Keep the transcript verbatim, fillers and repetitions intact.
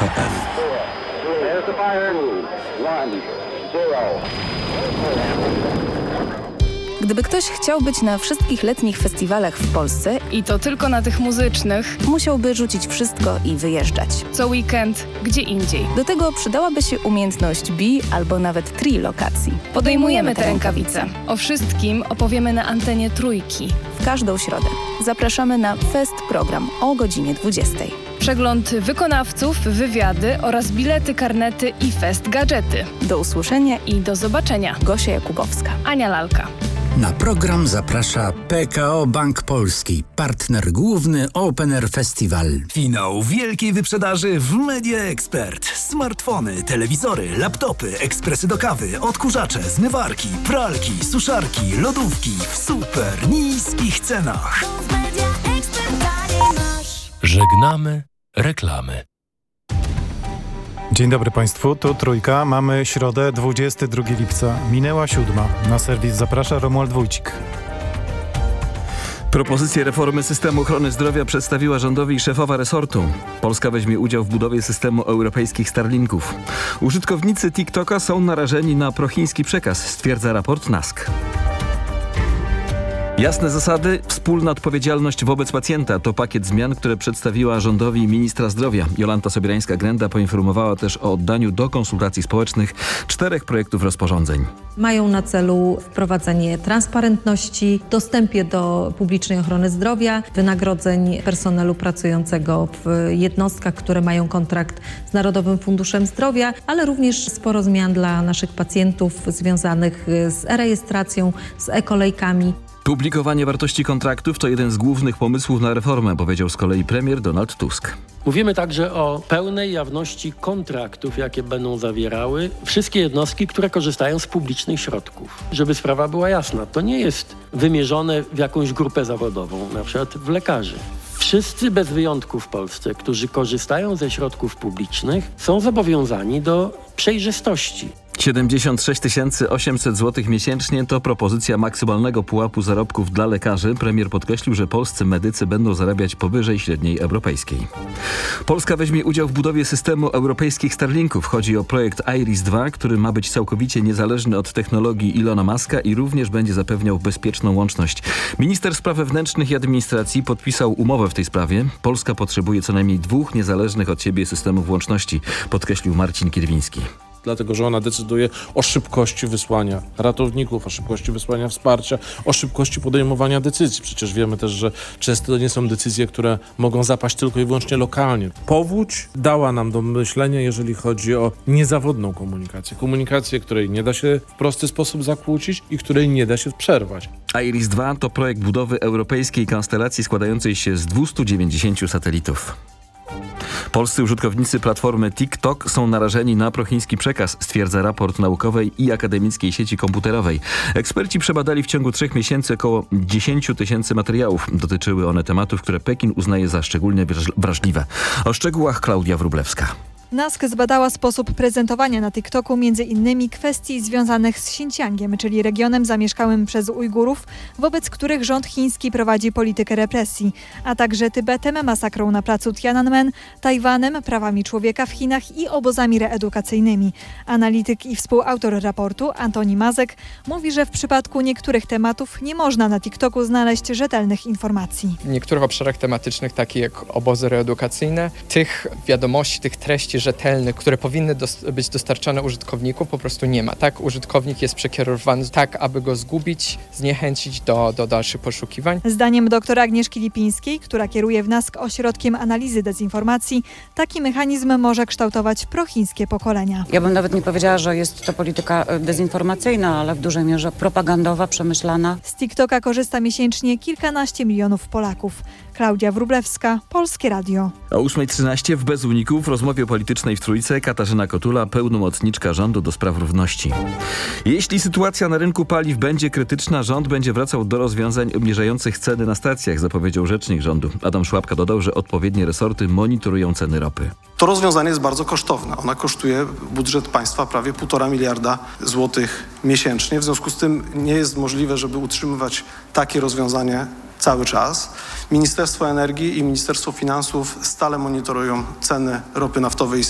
kropka p l. Gdyby ktoś chciał być na wszystkich letnich festiwalach w Polsce, i to tylko na tych muzycznych, musiałby rzucić wszystko i wyjeżdżać. Co weekend, gdzie indziej. Do tego przydałaby się umiejętność bi albo nawet tri lokacji. Podejmujemy te rękawice. O wszystkim opowiemy na antenie Trójki. W każdą środę. Zapraszamy na Fest Program o godzinie dwudziestej. Przegląd wykonawców, wywiady oraz bilety, karnety i fest gadżety. Do usłyszenia I do zobaczenia. Gosia Jakubowska. Ania Lalka. Na program zaprasza P K O Bank Polski, partner główny Open Air Festival. Finał wielkiej wyprzedaży w Media Expert. Smartfony, telewizory, laptopy, ekspresy do kawy, odkurzacze, zmywarki, pralki, suszarki, lodówki w super niskich cenach. Żegnamy reklamy. Dzień dobry Państwu, tu Trójka. Mamy środę, dwudziestego drugiego lipca. Minęła siódma. Na serwis zaprasza Romuald Wójcik. Propozycję reformy systemu ochrony zdrowia przedstawiła rządowi szefowa resortu. Polska weźmie udział w budowie systemu europejskich Starlinków. Użytkownicy TikToka są narażeni na prochiński przekaz, stwierdza raport N A S K. Jasne zasady, wspólna odpowiedzialność wobec pacjenta to pakiet zmian, które przedstawiła rządowi ministra zdrowia. Jolanta Sobierańska-Grenda poinformowała też o oddaniu do konsultacji społecznych czterech projektów rozporządzeń. Mają na celu wprowadzenie transparentności, dostępie do publicznej ochrony zdrowia, wynagrodzeń personelu pracującego w jednostkach, które mają kontrakt z Narodowym Funduszem Zdrowia, ale również sporo zmian dla naszych pacjentów związanych z e-rejestracją, z e-kolejkami. Publikowanie wartości kontraktów to jeden z głównych pomysłów na reformę, powiedział z kolei premier Donald Tusk. Mówimy także o pełnej jawności kontraktów, jakie będą zawierały wszystkie jednostki, które korzystają z publicznych środków. Żeby sprawa była jasna, to nie jest wymierzone w jakąś grupę zawodową, na przykład w lekarzy. Wszyscy bez wyjątku w Polsce, którzy korzystają ze środków publicznych, są zobowiązani do przejrzystości. siedemdziesiąt sześć tysięcy osiemset złotych miesięcznie to propozycja maksymalnego pułapu zarobków dla lekarzy. Premier podkreślił, że polscy medycy będą zarabiać powyżej średniej europejskiej. Polska weźmie udział w budowie systemu europejskich Starlinków. Chodzi o projekt Iris dwa, który ma być całkowicie niezależny od technologii Ilona Muska i również będzie zapewniał bezpieczną łączność. Minister Spraw Wewnętrznych i Administracji podpisał umowę w tej sprawie. Polska potrzebuje co najmniej dwóch niezależnych od siebie systemów łączności, podkreślił Marcin Kierwiński. Dlatego, że ona decyduje o szybkości wysłania ratowników, o szybkości wysłania wsparcia, o szybkości podejmowania decyzji. Przecież wiemy też, że często to nie są decyzje, które mogą zapaść tylko i wyłącznie lokalnie. Powódź dała nam do myślenia, jeżeli chodzi o niezawodną komunikację. Komunikację, której nie da się w prosty sposób zakłócić i której nie da się przerwać. Iris dwa to projekt budowy europejskiej konstelacji składającej się z dwustu dziewięćdziesięciu satelitów. Polscy użytkownicy platformy TikTok są narażeni na prochiński przekaz, stwierdza raport naukowej i akademickiej sieci komputerowej. Eksperci przebadali w ciągu trzech miesięcy około dziesięć tysięcy materiałów. Dotyczyły one tematów, które Pekin uznaje za szczególnie wrażliwe. O szczegółach Klaudia Wróblewska. N A S K zbadała sposób prezentowania na TikToku między innymi kwestii związanych z Xinjiangiem, czyli regionem zamieszkałym przez Ujgurów, wobec których rząd chiński prowadzi politykę represji, a także Tybetem, masakrą na placu Tiananmen, Tajwanem, prawami człowieka w Chinach i obozami reedukacyjnymi. Analityk i współautor raportu Antoni Mazek mówi, że w przypadku niektórych tematów nie można na TikToku znaleźć rzetelnych informacji. W niektórych obszarach tematycznych, takich jak obozy reedukacyjne, tych wiadomości, tych treści rzetelnych, które powinny dos- być dostarczane użytkownikom, po prostu nie ma. Tak, użytkownik jest przekierowany tak, aby go zgubić, zniechęcić do, do dalszych poszukiwań. Zdaniem dr Agnieszki Lipińskiej, która kieruje w N A S K Ośrodkiem Analizy Dezinformacji, taki mechanizm może kształtować prochińskie pokolenia. Ja bym nawet nie powiedziała, że jest to polityka dezinformacyjna, ale w dużej mierze propagandowa, przemyślana. Z TikToka korzysta miesięcznie kilkanaście milionów Polaków. Klaudia Wróblewska, Polskie Radio. O ósma trzynaście w Bez Uników w rozmowie politycznej w Trójce Katarzyna Kotula, pełnomocniczka rządu do spraw równości. Jeśli sytuacja na rynku paliw będzie krytyczna, rząd będzie wracał do rozwiązań obniżających ceny na stacjach, zapowiedział rzecznik rządu. Adam Szłapka dodał, że odpowiednie resorty monitorują ceny ropy. To rozwiązanie jest bardzo kosztowne. Ona kosztuje budżet państwa prawie półtora miliarda złotych miesięcznie. W związku z tym nie jest możliwe, żeby utrzymywać takie rozwiązanie cały czas. Ministerstwo Energii i Ministerstwo Finansów stale monitorują ceny ropy naftowej